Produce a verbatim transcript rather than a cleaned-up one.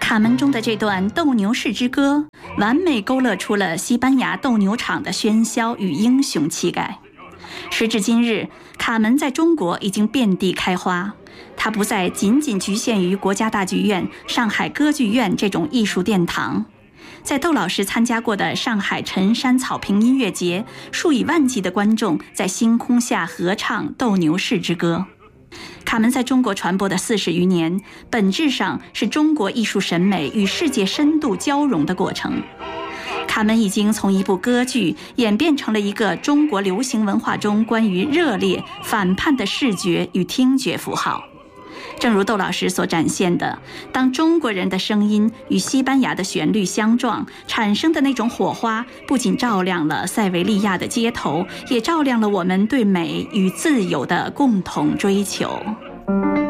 卡门中的这段斗牛士之歌，完美勾勒出了西班牙斗牛场的喧嚣与英雄气概。时至今日，卡门在中国已经遍地开花，它不再仅仅局限于国家大剧院、上海歌剧院这种艺术殿堂。在窦老师参加过的上海陈山草坪音乐节，数以万计的观众在星空下合唱《斗牛士之歌》。卡门在中国传播的四十余年，本质上是中国艺术审美与世界深度交融的过程。卡门已经从一部歌剧演变成了一个中国流行文化中关于热烈反叛的视觉与听觉符号。正如窦老师所展现的，当中国人的声音与西班牙的旋律相撞，产生的那种火花，不仅照亮了塞维利亚的街头，也照亮了我们对美与自由的共同追求。